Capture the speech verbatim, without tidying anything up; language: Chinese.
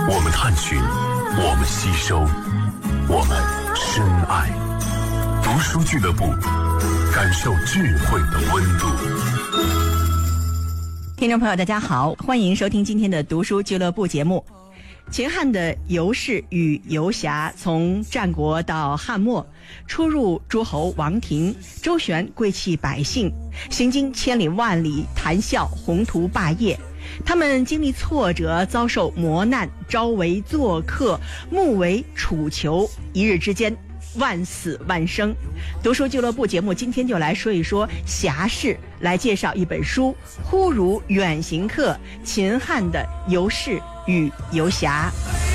我们探寻，我们吸收，我们深爱。读书俱乐部，感受智慧的温度。 听众朋友大家好，欢迎收听今天的读书俱乐部节目。秦汉的游士与游侠，从战国到汉末，出入诸侯王庭，周旋贵戚百姓，行经千里万里，谈笑宏图霸业。他们经历挫折，遭受磨难，朝为作客，暮为处囚，一日之间万死万生。读书俱乐部节目今天就来说一说侠士，来介绍一本书《忽如远行客：秦汉的游士与游侠》。